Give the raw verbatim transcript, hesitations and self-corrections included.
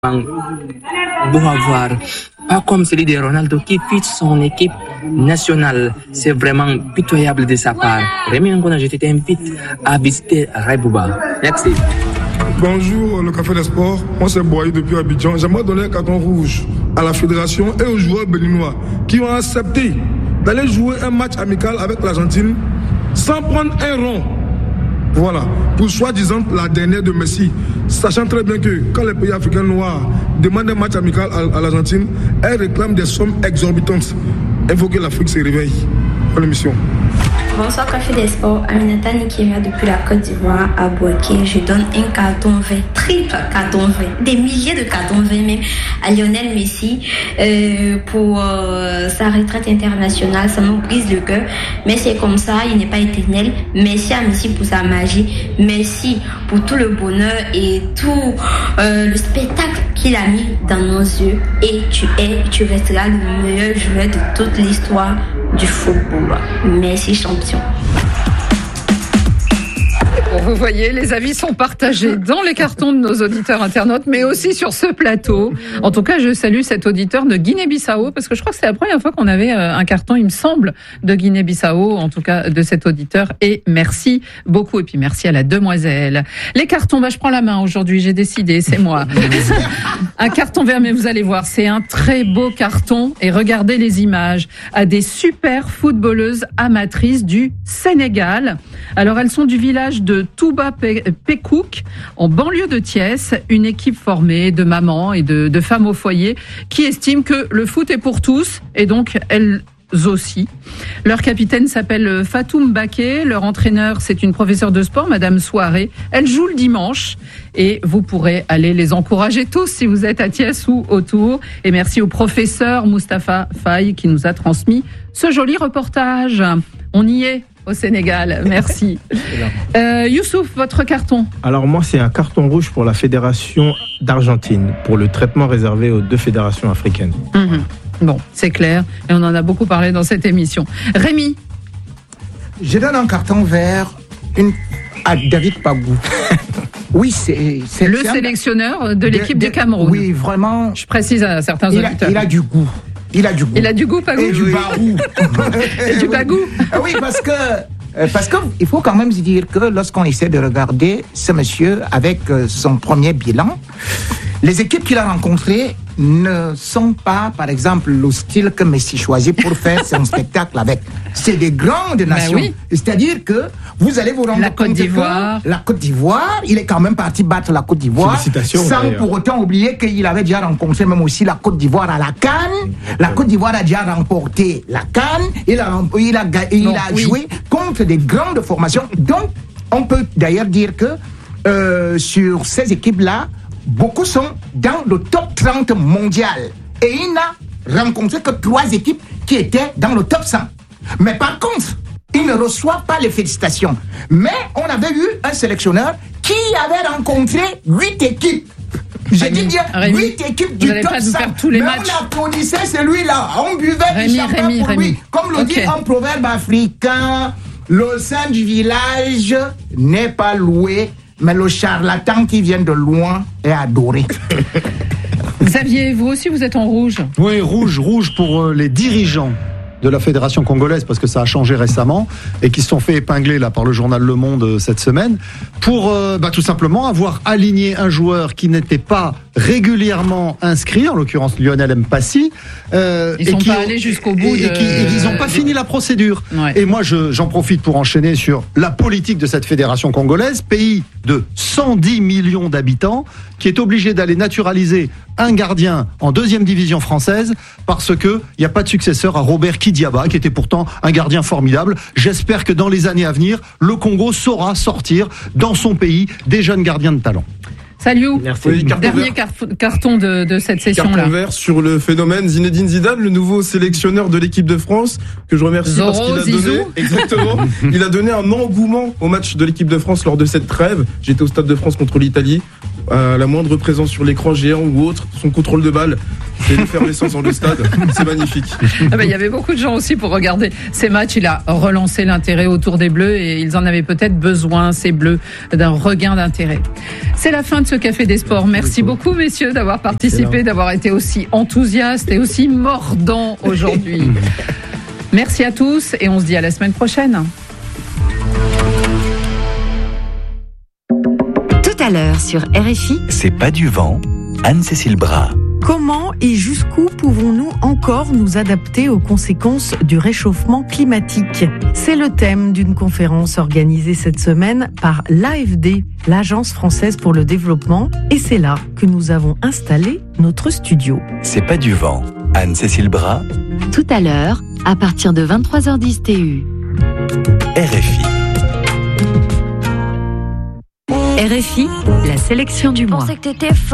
beau à voir. Pas comme celui de Ronaldo qui fiche son équipe nationale. C'est vraiment pitoyable de sa part. Rémi Ngona, je t'invite à visiter Raibouba. Merci. Bonjour, le Café des Sports. Moi, c'est Boaï depuis Abidjan. J'aimerais donner un carton rouge à la fédération et aux joueurs béninois qui ont accepté d'aller jouer un match amical avec l'Argentine sans prendre un rond. Voilà, pour soi-disant la dernière de Messi, sachant très bien que quand les pays africains noirs demandent un match amical à, à l'Argentine, elles réclament des sommes exorbitantes. Il faut que l'Afrique se réveille. Bonne émission. Bonsoir Café des Sports, Aminata Nikira depuis la Côte d'Ivoire à Boaké. Je donne un carton vert, triple carton vert, des milliers de cartons verts même à Lionel Messi euh, pour euh, sa retraite internationale. Ça nous brise le cœur, mais c'est comme ça, il n'est pas éternel. Merci à Messi pour sa magie, merci pour tout le bonheur et tout euh, le spectacle qu'il a mis dans nos yeux. Et tu es, tu resteras le meilleur joueur de toute l'histoire du football. Merci champion. Vous voyez, les avis sont partagés dans les cartons de nos auditeurs internautes, mais aussi sur ce plateau. En tout cas, je salue cet auditeur de Guinée-Bissau, parce que je crois que c'est la première fois qu'on avait un carton, il me semble, de Guinée-Bissau, en tout cas de cet auditeur. Et merci beaucoup. Et puis merci à la demoiselle. Les cartons, bah, je prends la main aujourd'hui, j'ai décidé, c'est moi. Un carton vert, mais vous allez voir, c'est un très beau carton. Et regardez les images à des super footballeuses amatrices du Sénégal. Alors, elles sont du village de Touba Pekouk, en banlieue de Thiès, une équipe formée de mamans et de, de femmes au foyer qui estiment que le foot est pour tous, et donc elles aussi. Leur capitaine s'appelle Fatoum Baké, leur entraîneur c'est une professeure de sport, Madame Soirée. Elle joue le dimanche et vous pourrez aller les encourager tous si vous êtes à Thiès ou autour. Et merci au professeur Moustapha Faye qui nous a transmis ce joli reportage. On y est au Sénégal, merci. Euh, Youssouf, votre carton? Alors moi, c'est un carton rouge pour la Fédération d'Argentine, pour le traitement réservé aux deux fédérations africaines. Mmh. Bon, c'est clair, et on en a beaucoup parlé dans cette émission. Rémi? Je donne un carton vert une... à David Pagou. Oui, c'est... c'est le c'est sélectionneur un... de l'équipe de, de... du Cameroun. Oui, vraiment. Je précise à certains il auditeurs. A, il a du goût. Il a du goût. Il a du goût, Pagou. Et du barou. Et du bagou. Oui, parce que parce que il faut quand même dire que lorsqu'on essaie de regarder ce monsieur avec son premier bilan, les équipes qu'il a rencontrées ne sont pas, par exemple, le style que Messi choisit pour faire son spectacle avec. C'est des grandes nations. Ben oui. C'est-à-dire que vous allez vous rendre la compte Côte d'Ivoire. que la Côte d'Ivoire, il est quand même parti battre la Côte d'Ivoire, sans d'ailleurs. Pour autant oublier qu'il avait déjà rencontré même aussi la Côte d'Ivoire à la CAN. La Côte d'Ivoire a déjà remporté la CAN. Il a, il a, il bon, a oui. joué contre des grandes formations. Donc, on peut d'ailleurs dire que euh, sur ces équipes-là, beaucoup sont dans le top trente mondial. Et il n'a rencontré que trois équipes qui étaient dans le top cent. Mais par contre, il ne reçoit pas les félicitations. Mais on avait eu un sélectionneur qui avait rencontré huit équipes. J'ai dit bien huit équipes du top cent. Tous les mais matchs. on applaudissait celui-là. On buvait Rémi, du champagne Rémi, pour Rémi. lui. Comme le okay. dit un proverbe africain, le saint du village n'est pas loué, mais le charlatan qui vient de loin est adoré. Xavier, vous aussi, vous êtes en rouge. Oui, rouge, rouge pour euh, les dirigeants de la Fédération congolaise, parce que ça a changé récemment, et qui se sont fait épingler là par le journal Le Monde euh, cette semaine, pour euh, bah, tout simplement avoir aligné un joueur qui n'était pas régulièrement inscrit, en l'occurrence Lionel Mpassi. Euh, ils ne sont qui pas ont, allés jusqu'au bout. Et, de... et qui, et ils n'ont pas fini la procédure. Ouais. Et moi, je, j'en profite pour enchaîner sur la politique de cette Fédération congolaise, pays de cent dix millions d'habitants, qui est obligé d'aller naturaliser un gardien en deuxième division française parce que il n'y a pas de successeur à Robert Kidiaba, qui était pourtant un gardien formidable. J'espère que dans les années à venir, le Congo saura sortir dans son pays des jeunes gardiens de talent. Salut. Oui, dernier car- carton de, de cette session-là. Carton vert sur le phénomène Zinedine Zidane, le nouveau sélectionneur de l'équipe de France, que je remercie Zoro, parce qu'il a Zizou. donné, exactement, il a donné un engouement au match de l'équipe de France lors de cette trêve. J'étais au Stade de France contre l'Italie. à la moindre présence sur l'écran géant ou autre, son contrôle de balle, c'est l'effervescence dans le stade, c'est magnifique. Ah ben, il y avait beaucoup de gens aussi pour regarder ces matchs. Il a relancé l'intérêt autour des Bleus et ils en avaient peut-être besoin, ces Bleus, d'un regain d'intérêt. C'est la fin de ce Café des Sports. Merci beaucoup, messieurs, d'avoir participé, d'avoir été aussi enthousiastes et aussi mordants aujourd'hui. Merci à tous et on se dit à la semaine prochaine. Tout à l'heure sur R F I, C'est pas du vent, Anne-Cécile Bras. Comment et jusqu'où pouvons-nous encore nous adapter aux conséquences du réchauffement climatique ? C'est le thème d'une conférence organisée cette semaine par l'A F D, l'Agence française pour le développement, et c'est là que nous avons installé notre studio. C'est pas du vent, Anne-Cécile Bras. Tout à l'heure, à partir de vingt-trois heures dix T U. R F I. R F I, la sélection du mois.